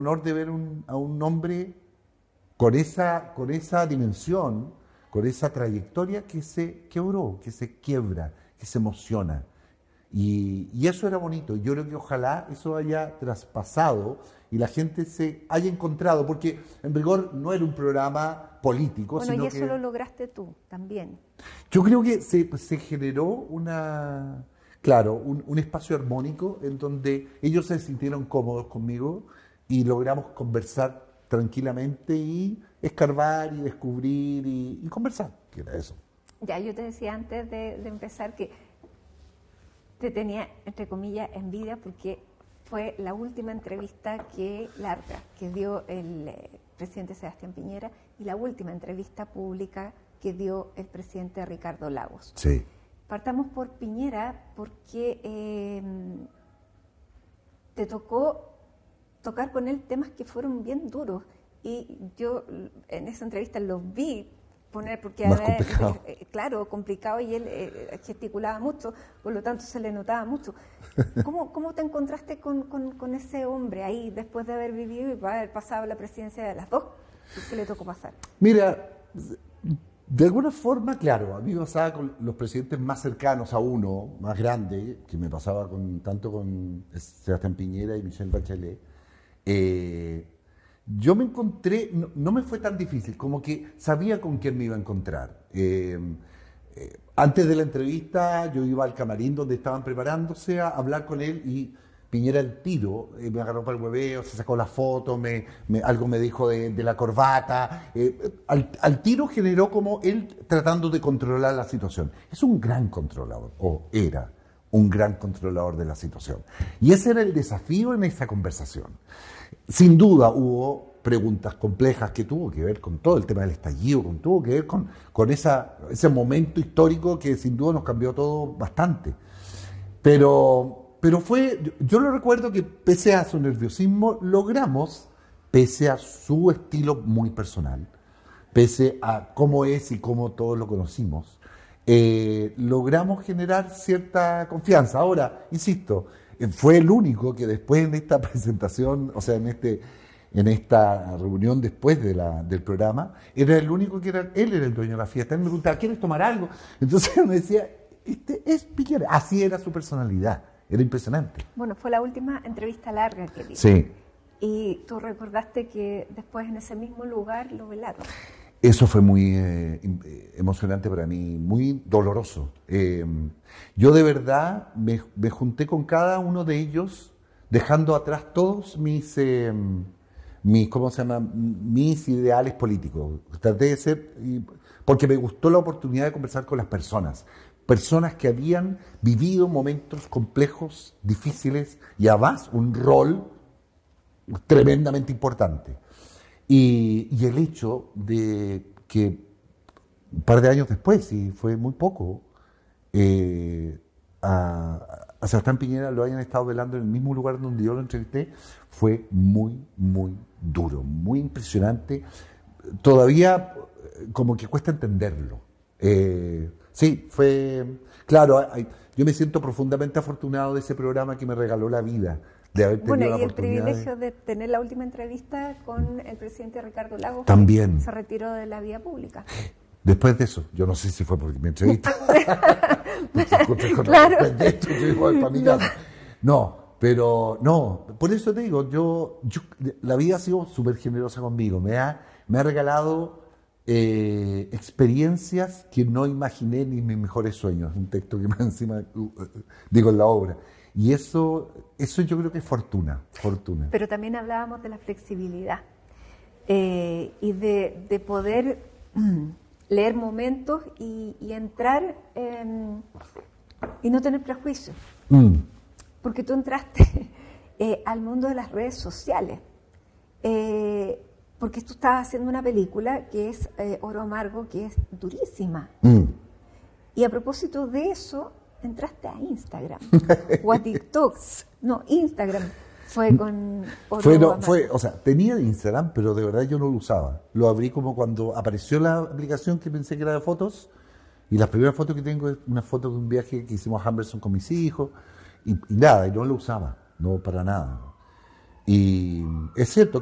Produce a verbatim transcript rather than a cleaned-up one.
honor de ver un- a un hombre con esa, con esa dimensión, con esa trayectoria que se quebró, que se quiebra, que se emociona. Y, y eso era bonito. Yo creo que ojalá eso haya traspasado y la gente se haya encontrado, porque en rigor no era un programa político, Bueno, y sino eso lo que lograste tú también. yo creo que se, se generó una, claro, un, un espacio armónico en donde ellos se sintieron cómodos conmigo y logramos conversar tranquilamente y escarbar y descubrir y, y conversar, que era eso. Ya, yo te decía antes de, de empezar que te tenía, entre comillas, envidia porque fue la última entrevista que larga que dio el eh, presidente Sebastián Piñera y la última entrevista pública que dio el presidente Ricardo Lagos. Sí. Partamos por Piñera porque eh, te tocó tocar con él temas que fueron bien duros y yo en esa entrevista los vi poner porque Más a ver, complicado. eh, claro, complicado y él eh, gesticulaba mucho, por lo tanto se le notaba mucho. ¿Cómo, cómo te encontraste con, con, con ese hombre ahí después de haber vivido y haber pasado la presidencia de las dos que le tocó pasar? Mira, de alguna forma, claro, a mí me pasaba con los presidentes más cercanos a uno, más grande, que me pasaba con, tanto con Sebastián Piñera y Michelle Bachelet. Eh, yo me encontré, no, no me fue tan difícil, como que sabía con quién me iba a encontrar. Eh, eh, antes de la entrevista yo iba al camarín donde estaban preparándose a hablar con él y Piñera el tiro, eh, me agarró para el hueveo, se sacó la foto, me, me- algo me dijo de, de la corbata. eh, al, al tiro generó como él tratando de controlar la situación. Es un gran controlador, o era un gran controlador de la situación. Y ese era el desafío en esa conversación. Sin duda hubo preguntas complejas que tuvo que ver con todo el tema del estallido, con, tuvo que ver con, con esa, ese momento histórico que sin duda nos cambió todo bastante. Pero, pero fue, yo, yo lo recuerdo que pese a su nerviosismo, logramos, pese a su estilo muy personal, pese a cómo es y cómo todos lo conocimos, eh, logramos generar cierta confianza. Ahora, insisto, eh, fue el único que después de esta presentación, o sea, en este, en esta reunión después de la, del programa, era el único que era, él era el dueño de la fiesta. Él me preguntaba, ¿quieres tomar algo? Entonces me decía, este es Piquera. Así era su personalidad, era impresionante. Bueno, fue la última entrevista larga que dio. Sí. Y tú recordaste que después en ese mismo lugar lo velaron. Eso fue muy eh, em- eh, emocionante para mí, muy doloroso. Eh, yo de verdad me, me junté con cada uno de ellos, dejando atrás todos mis, eh, mis, ¿cómo se llama? Mis ideales políticos. Traté de ser, y- porque me gustó la oportunidad de conversar con las personas. Personas que habían vivido momentos complejos, difíciles y además un rol tremendamente importante. Y, y el hecho de que un par de años después, y fue muy poco, eh, a, a Sebastián Piñera lo hayan estado velando en el mismo lugar donde yo lo entrevisté, fue muy, muy duro, muy impresionante. Todavía eh, como que cuesta entenderlo. Eh, sí, fue, claro, hay- yo me siento profundamente afortunado de ese programa que me regaló la vida, de haber tenido Bueno, la y el oportunidad de... privilegio de tener la última entrevista con el presidente Ricardo Lagos, También. que se retiró de la vida pública. Después de eso, yo no sé si fue porque me entrevista. Porque encontré con- Claro. después de esto, yo iba para mi casa. No, pero no, por eso te digo, yo, yo la vida ha sido súper generosa conmigo. Me ha, me ha regalado eh, experiencias que no imaginé ni en mis mejores sueños. Un texto que más encima uh, uh, digo en la obra. Y eso, eso yo creo que es fortuna, fortuna. Pero también hablábamos de la flexibilidad eh, y de, de poder mm, leer momentos y, y entrar en- y no tener prejuicios. Mm. Porque tú entraste eh, al mundo de las redes sociales, eh, porque tú estabas haciendo una película que es eh, Oro Amargo, que es durísima. Mm. Y a propósito de eso, entraste a Instagram o a TikTok. No, Instagram fue con Oro Fue, no, Amargo. fue, o sea, tenía Instagram, pero de verdad yo no lo usaba. Lo abrí como cuando apareció la aplicación que pensé que era de fotos. Y las primeras fotos que tengo es una foto de un viaje que hicimos a Humberson con mis hijos. Y, y nada, y no lo usaba, no para nada. Y es cierto